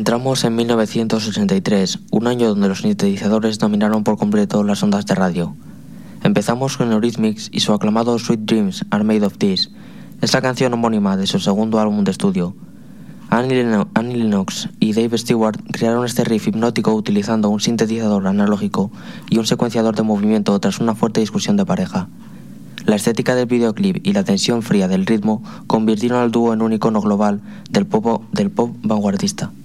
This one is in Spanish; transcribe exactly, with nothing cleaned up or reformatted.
Entramos en mil novecientos ochenta y tres, un año donde los sintetizadores dominaron por completo las ondas de radio. Empezamos con Eurythmics y su aclamado Sweet Dreams Are Made of This. Es la canción homónima de su segundo álbum de estudio. Annie Lennox y Dave Stewart crearon este riff hipnótico utilizando un sintetizador analógico y un secuenciador de movimiento tras una fuerte discusión de pareja. La estética del videoclip y la tensión fría del ritmo convirtieron al dúo en un icono global del pop, del pop vanguardista.